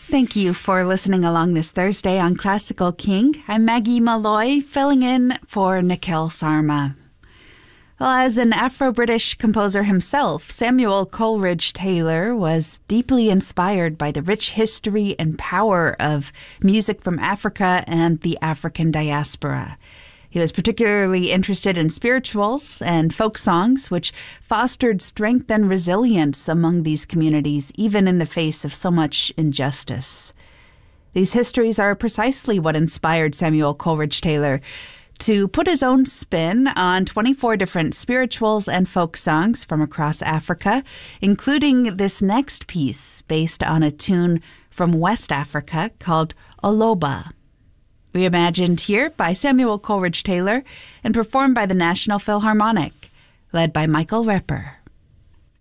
Thank you for listening along this Thursday on Classical King. I'm Maggie Malloy, filling in for Nikhil Sarma. Well, as an Afro-British composer himself, Samuel Coleridge Taylor was deeply inspired by the rich history and power of music from Africa and the African diaspora. He was particularly interested in spirituals and folk songs, which fostered strength and resilience among these communities, even in the face of so much injustice. These histories are precisely what inspired Samuel Coleridge Taylor to put his own spin on 24 different spirituals and folk songs from across Africa, including this next piece based on a tune from West Africa called Oloba. Reimagined here by Samuel Coleridge Taylor and performed by the National Philharmonic, led by Michael Repper.